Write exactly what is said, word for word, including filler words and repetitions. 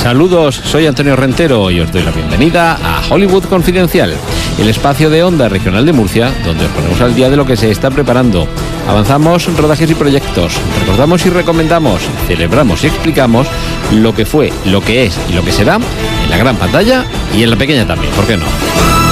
Saludos, soy Antonio Rentero y os doy la bienvenida a Hollywood Confidencial, el espacio de Onda Regional de Murcia, donde os ponemos al día de lo que se está preparando. Avanzamos en rodajes y proyectos, recordamos y recomendamos, celebramos y explicamos lo que fue, lo que es y lo que será en la gran pantalla y en la pequeña también, ¿por qué no?